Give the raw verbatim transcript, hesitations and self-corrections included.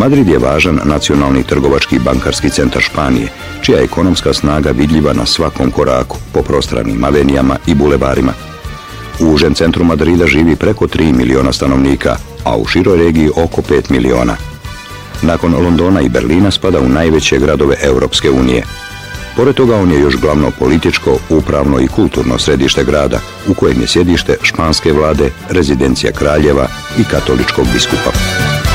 Madrid je važan nacionalni trgovački bankarski centar Španije, čija je ekonomska snaga vidljiva na svakom koraku, po prostranim avenijama i bulevarima. U užem centru Madrida živi preko tri miliona stanovnika, a u široj regiji oko pet miliona. Nakon Londona i Berlina spada u najveće gradove Europske unije. Pored toga on je još glavno političko, upravno i kulturno središte grada, u kojem je sjedište španske vlade, rezidencija kraljeva i katoličkog biskupa.